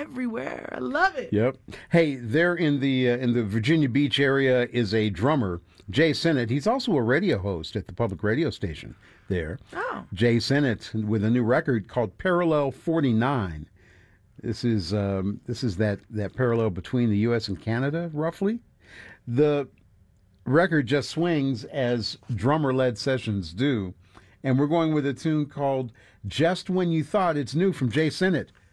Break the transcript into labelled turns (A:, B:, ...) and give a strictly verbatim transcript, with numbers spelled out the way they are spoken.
A: everywhere. I love it.
B: Yep. Hey, there in the uh, in the Virginia Beach area is a drummer, Jay Sennett. He's also a radio host at the public radio station there.
A: Oh.
B: Jay Sennett with a new record called Parallel forty-nine. This is um, this is that, that parallel between the U S and Canada, roughly. The record just swings as drummer-led sessions do. And we're going with a tune called Just When You Thought It's New from Jay Sennett.